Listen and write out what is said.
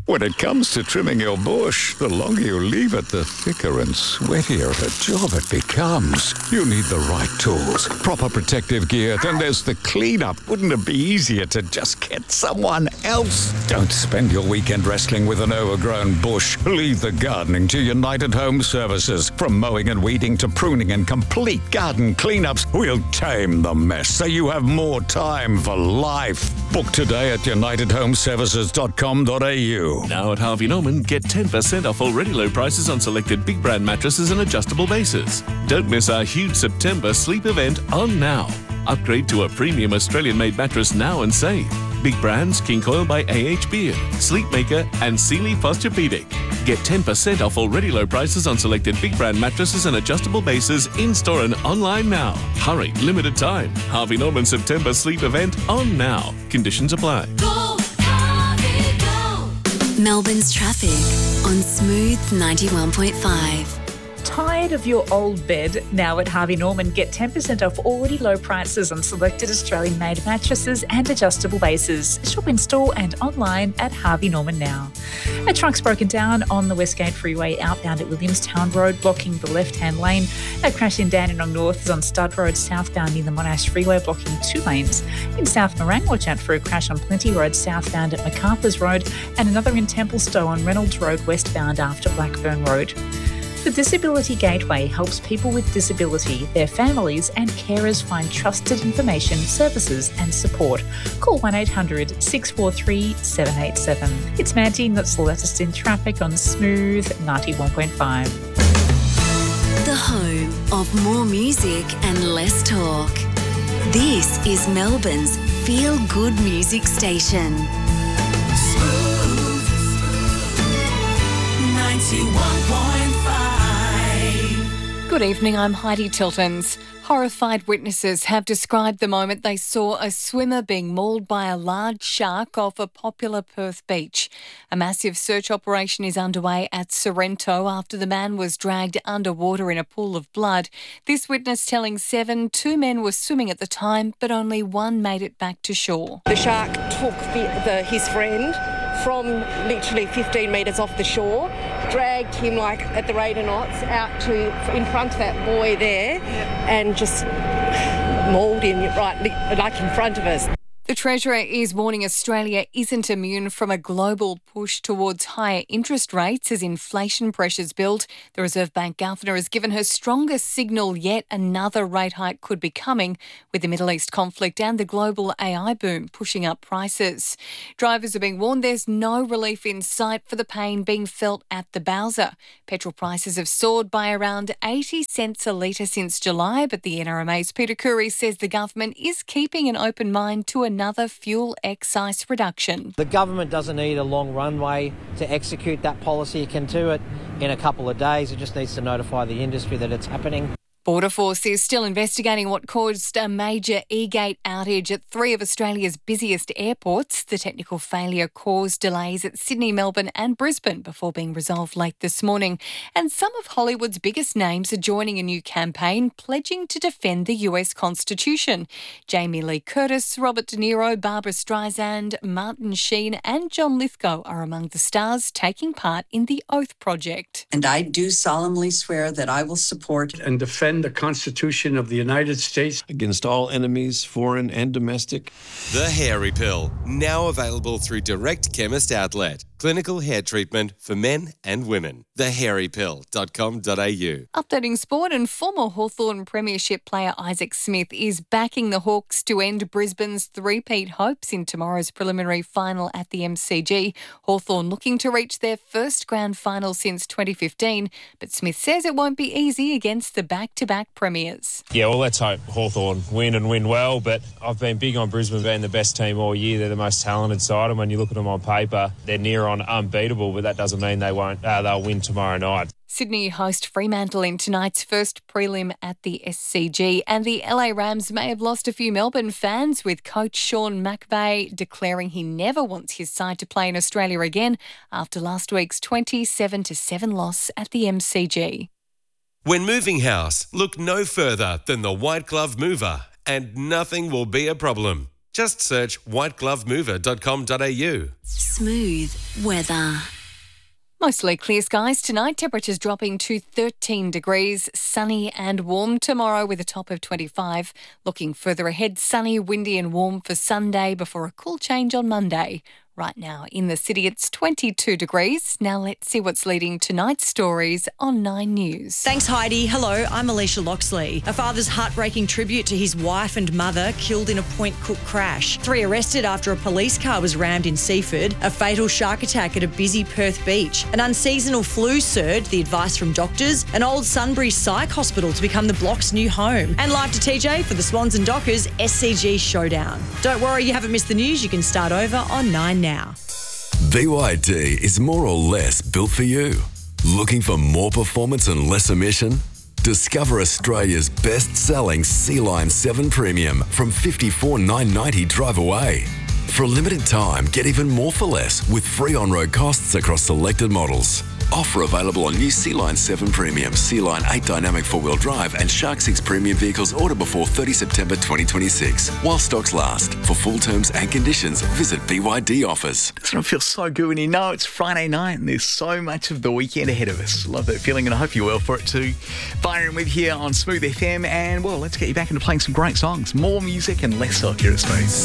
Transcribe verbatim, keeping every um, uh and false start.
When it comes to trimming your bush, the longer you leave it, the thicker and sweatier of a job it becomes. You need the right tools, proper protective gear, then there's the cleanup. Wouldn't it be easier to just get someone else? Don't spend your weekend wrestling with an overgrown bush. Leave the gardening to United Home Services. From mowing and weeding to pruning and complete garden cleanups, we'll tame the mess so you have more time for life. Book today at united home services dot com dot a u. Now at Harvey Norman, get ten percent off already low prices on selected big brand mattresses and adjustable bases. Don't miss our huge September sleep event on now. Upgrade to a premium Australian-made mattress now and save. Big brands King Coil by A H Beard, Sleepmaker and Sealy Posturepedic. Get ten percent off already low prices on selected big brand mattresses and adjustable bases in-store and online now. Hurry, limited time. Harvey Norman September sleep event on now. Conditions apply. Go, Harvey, go. Melbourne's traffic on Smooth ninety-one point five. Tired of your old bed? Now at Harvey Norman, get ten percent off already low prices on selected Australian-made mattresses and adjustable bases. Shop in store and online at Harvey Norman now. A truck's broken down on the Westgate Freeway outbound at Williamstown Road, blocking the left-hand lane. A crash in Dandenong North is on Stud Road southbound near the Monash Freeway, blocking two lanes. In South Morang, watch out for a crash on Plenty Road southbound at MacArthur's Road, and another in Templestowe on Reynolds Road westbound after Blackburn Road. The Disability Gateway helps people with disability, their families and carers find trusted information, services and support. Call one eight hundred six four three seven eight seven. It's Mandy, that's the latest in traffic on Smooth ninety-one point five. The home of more music and less talk. This is Melbourne's feel-good music station. Smooth ninety-one point five. Good evening, I'm Heidi Tiltons. Horrified witnesses have described the moment they saw a swimmer being mauled by a large shark off a popular Perth beach. A massive search operation is underway at Sorrento after the man was dragged underwater in a pool of blood. This witness telling Seven two men were swimming at the time, but only one made it back to shore. The shark took the, the, his friend from literally fifteen metres off the shore, dragged him like at the rate of knots out to in front of that boy there, and just mauled him right like in front of us. The Treasurer is warning Australia isn't immune from a global push towards higher interest rates as inflation pressures build. The Reserve Bank Governor has given her strongest signal yet another rate hike could be coming, with the Middle East conflict and the global A I boom pushing up prices. Drivers are being warned there's no relief in sight for the pain being felt at the Bowser. Petrol prices have soared by around eighty cents a litre since July, but the N R M A's Peter Curry says the government is keeping an open mind to a another fuel excise reduction. The government doesn't need a long runway to execute that policy. It can do it in a couple of days. It just needs to notify the industry that it's happening. Border Force is still investigating what caused a major e-gate outage at three of Australia's busiest airports. The technical failure caused delays at Sydney, Melbourne and Brisbane before being resolved late this morning. And some of Hollywood's biggest names are joining a new campaign pledging to defend the U S Constitution. Jamie Lee Curtis, Robert De Niro, Barbara Streisand, Martin Sheen and John Lithgow are among the stars taking part in the Oath Project. And I do solemnly swear that I will support and defend the Constitution of the United States against all enemies, foreign and domestic. The Hairy Pill, now available through Direct Chemist Outlet. Clinical hair treatment for men and women. the hairy pill dot com dot a u. Updating sport, and former Hawthorn Premiership player Isaac Smith is backing the Hawks to end Brisbane's three-peat hopes in tomorrow's preliminary final at the M C G. Hawthorn looking to reach their first grand final since twenty fifteen, but Smith says it won't be easy against the back-to-back premiers. Yeah, well, let's hope Hawthorn win and win well, but I've been big on Brisbane being the best team all year. They're the most talented side, and when you look at them on paper, they're near on unbeatable, but that doesn't mean they won't. Uh, they'll win tomorrow night. Sydney host Fremantle in tonight's first prelim at the S C G, and the L A Rams may have lost a few Melbourne fans, with coach Sean McVay declaring he never wants his side to play in Australia again after last week's twenty-seven to seven loss at the M C G. When moving house, look no further than the White Glove Mover, and nothing will be a problem. Just search white glove mover dot com dot a u. Smooth weather. Mostly clear skies tonight, temperatures dropping to thirteen degrees, sunny and warm tomorrow with a top of twenty-five. Looking further ahead, sunny, windy and warm for Sunday before a cool change on Monday. Right now in the city, it's twenty-two degrees. Now let's see what's leading tonight's stories on Nine News. Thanks, Heidi. Hello, I'm Alicia Loxley. A father's heartbreaking tribute to his wife and mother killed in a Point Cook crash. Three arrested after a police car was rammed in Seaford. A fatal shark attack at a busy Perth beach. An unseasonal flu surge, the advice from doctors. An old Sunbury Psych Hospital to become the block's new home. And live to T J for the Swans and Dockers S C G Showdown. Don't worry, you haven't missed the news. You can start over on Nine now. B Y D is more or less built for you. Looking for more performance and less emission? Discover Australia's best-selling Sea Line seven Premium from fifty-four thousand nine hundred ninety dollars drive away. For a limited time, get even more for less with free on-road costs across selected models. Offer available on new Sea Line seven Premium, Sea Line eight Dynamic four-wheel drive and Shark six Premium vehicles ordered before thirtieth September twenty twenty-six. While stocks last. For full terms and conditions, visit B Y D Offers. Doesn't it feel so good when you know it's Friday night and there's so much of the weekend ahead of us? Love that feeling and I hope you're well for it too. Byron with here on Smooth F M and, well, let's get you back into playing some great songs. More music and less talk here at Smooth.